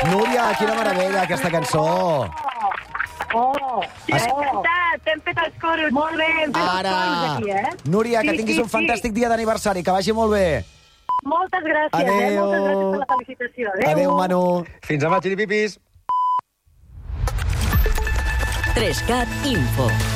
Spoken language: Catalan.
Núria, quina meravella, aquesta cançó. M'ha encantat, hem fet els coros. Molt bé, hem fet els coros aquí, Núria, que tinguis un fantàstic dia d'aniversari, que vagi molt bé. Moltes gràcies, Adéu. moltes gràcies per la felicitació. Adéu, Manu. Fins demà, xiripipis. 3CAT Info.